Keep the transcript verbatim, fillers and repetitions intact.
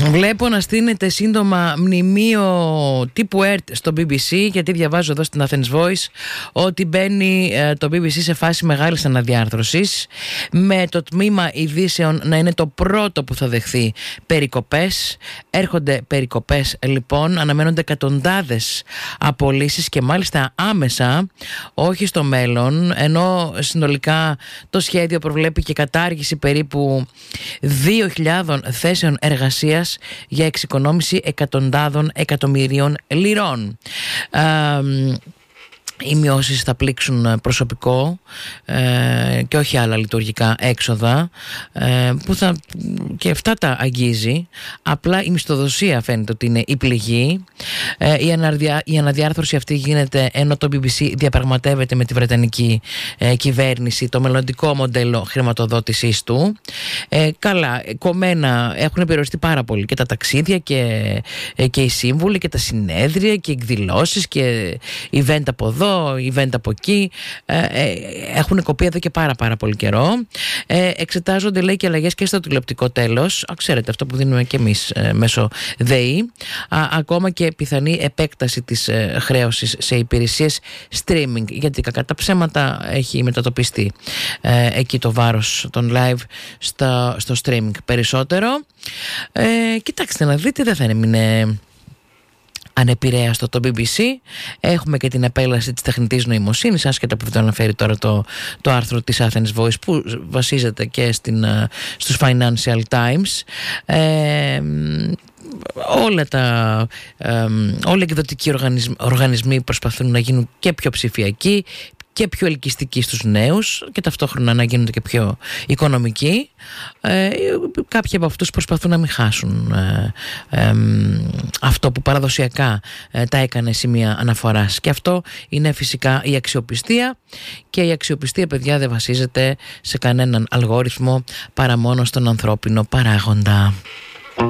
Βλέπω να στείνεται σύντομα μνημείο τύπου ΕΡΤ στο μπι μπι σι, γιατί διαβάζω εδώ στην Athens Voice ότι μπαίνει ε, το μπι μπι σι σε φάση μεγάλης αναδιάρθρωσης, με το τμήμα ειδήσεων να είναι το πρώτο που θα δεχθεί περικοπές. Έρχονται περικοπές λοιπόν, αναμένονται εκατοντάδες απολύσεις και μάλιστα άμεσα, όχι στο μέλλον, ενώ συνολικά το σχέδιο προβλέπει και κατάργηση περίπου δύο χιλιάδες θέσεων εργασίας για εξοικονόμηση εκατοντάδων εκατομμυρίων λιρών. Οι μειώσεις θα πλήξουν προσωπικό ε, και όχι άλλα λειτουργικά έξοδα, ε, που θα και αυτά τα αγγίζει. Απλά η μισθοδοσία φαίνεται ότι είναι η πληγή. Ε, η, αναδιά, η αναδιάρθρωση αυτή γίνεται ενώ το μπι μπι σι διαπραγματεύεται με τη Βρετανική ε, κυβέρνηση το μελλοντικό μοντέλο χρηματοδότησης του. Ε, καλά, κομμένα έχουν περιοριστεί πάρα πολύ και τα ταξίδια και, ε, και οι σύμβουλοι και τα συνέδρια και οι εκδηλώσεις και event από εδώ, event από εκεί, ε, ε, έχουν κοπεί εδώ και πάρα πάρα πολύ καιρό. Ε, εξετάζονται, λέει, και αλλαγές και στο τηλεοπτικό τέλος. Α, ξέρετε, αυτό που δίνουμε και εμείς ε, μέσω ΔΕΗ. Α, ακόμα και πιθανή επέκταση της ε, χρέωσης σε υπηρεσίες streaming, γιατί κακά τα ψέματα έχει μετατοπιστεί ε, εκεί το βάρος των live στο, στο streaming περισσότερο. Ε, κοιτάξτε να δείτε, δεν θα είναι ανεπηρέαστο το μπι μπι σι. Έχουμε και την επέλαση της τεχνητής νοημοσύνης, άσχετα που δεν αναφέρει τώρα το, το άρθρο της Athens Voice, που βασίζεται και στην, στους Financial Times. Ε, όλα τα ε, όλοι οι εκδοτικοί οργανισμοί, οργανισμοί προσπαθούν να γίνουν και πιο ψηφιακοί και πιο ελκυστικοί στους νέους και ταυτόχρονα να γίνονται και πιο οικονομικοί. Ε, κάποιοι από αυτούς προσπαθούν να μην χάσουν ε, ε, αυτό που παραδοσιακά ε, τα έκανε σημεία αναφοράς, και αυτό είναι φυσικά η αξιοπιστία, και η αξιοπιστία, παιδιά, δεν βασίζεται σε κανέναν αλγόριθμο παρά μόνο στον ανθρώπινο παράγοντα.